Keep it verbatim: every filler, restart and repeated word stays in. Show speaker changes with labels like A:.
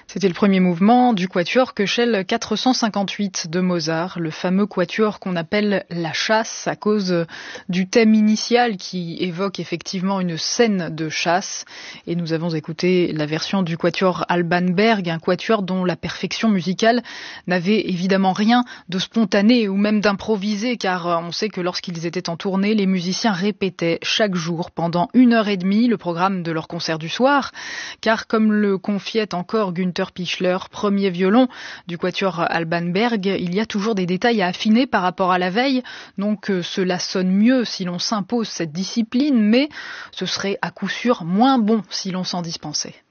A: C'était le premier mouvement du quatuor Köchel quatre cent cinquante-huit de Mozart, le fameux quatuor qu'on appelle la chasse à cause du thème initial qui évoque effectivement une scène de chasse. Et nous avons écouté la version du quatuor Alban Berg, un quatuor dont la perfection musicale n'avait évidemment rien de spontané ou même d'improvisé, car on sait que lorsqu'ils étaient en tournée, les musiciens répétaient chaque jour pendant une heure et demie le programme de leur concert du soir, car comme le confiait encore Günther Pichler, premier violon du quatuor Alban Berg, il y a toujours des détails à affiner par rapport à la veille, donc euh, cela sonne mieux si l'on s'impose cette discipline, mais ce serait à coup sûr moins bon si l'on s'en dispensait.